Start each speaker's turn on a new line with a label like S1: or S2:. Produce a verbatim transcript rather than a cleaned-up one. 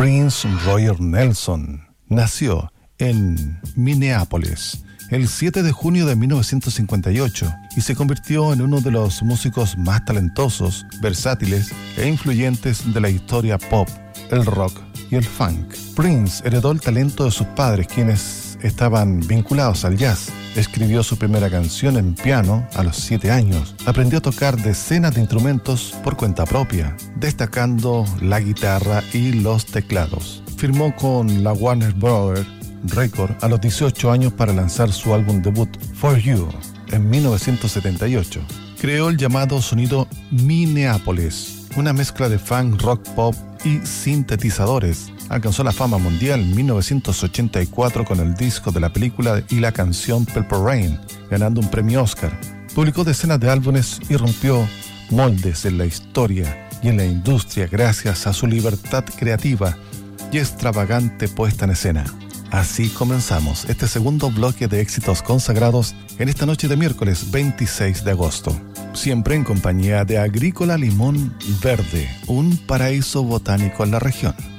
S1: Prince Roger Nelson nació en Minneapolis el siete de junio de mil novecientos cincuenta y ocho y se convirtió en uno de los músicos más talentosos, versátiles e influyentes de la historia pop, el rock y el funk. Prince heredó el talento de sus padres, quienes estaban vinculados al jazz. Escribió su primera canción en piano a los siete años. Aprendió a tocar decenas de instrumentos por cuenta propia, destacando la guitarra y los teclados. Firmó con la Warner Brothers Record a los dieciocho años para lanzar su álbum debut For You en mil novecientos setenta y ocho. Creó el llamado sonido Minneapolis, una mezcla de funk, rock, pop y sintetizadores. Alcanzó la fama mundial en mil novecientos ochenta y cuatro con el disco de la película y la canción Purple Rain, ganando un premio Oscar. Publicó decenas de álbumes y rompió moldes en la historia y en la industria gracias a su libertad creativa y extravagante puesta en escena. Así comenzamos este segundo bloque de éxitos consagrados en esta noche de miércoles veintiséis de agosto. Siempre en compañía de Agrícola Limón Verde, un paraíso botánico en la región.